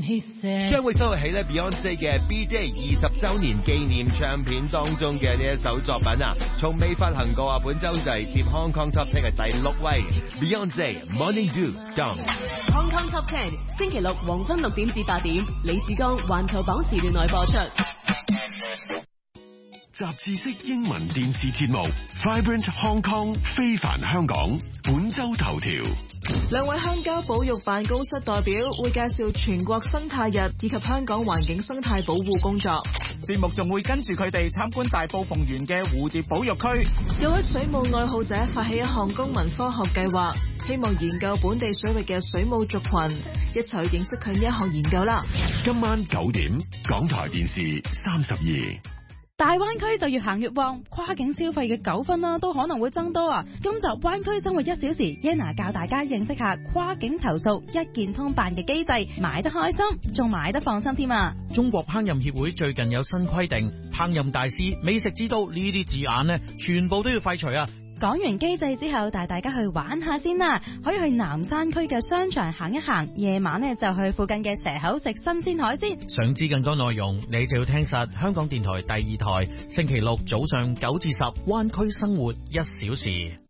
將會收錄喺咧 Beyonce 嘅 B-Day 20週年紀念唱片當中嘅呢一首作品啊，從未發行過啊，本周就係接 Hong Kong Top 10嘅第6位 Beyonce Morning Dew Dawn。 Hong Kong Top 10星期六黃昏6點至8點，李志剛環球榜時段內播出。 雜誌式英文電視節目 Vibrant Hong Kong 非凡香港本周頭條。 兩位鄉郊保育辦公室代表會介紹全國生態日以及香港環境生態保護工作。 節目仲會跟住佢哋參觀大埔鳳園嘅蝴蝶保育區。 有位水務愛好者發起一項公民科學計劃，希望研究本地水域嘅水母族群，一齊去認識佢呢一項研究啦。 今晚9點，港台電視32。 大灣區就越行越旺，跨境消費嘅糾紛啦都可能會增多啊！今集灣區生活1小時 ，Yana 教大家認識下跨境投訴一鍵通辦嘅機制，買得開心，仲買得放心添啊！ 中國烹飪協會最近有新規定，烹飪大師、美食之都呢啲字眼呢，全部都要廢除啊！ 講完機制之後，帶大家去玩下先啦，可以去南山區嘅商場行一行，夜晚呢就去附近嘅蛇口食新鮮海鮮。 想知更多內容，你就要聽實香港電台第2台，星期六早上9至10，灣區生活1小時。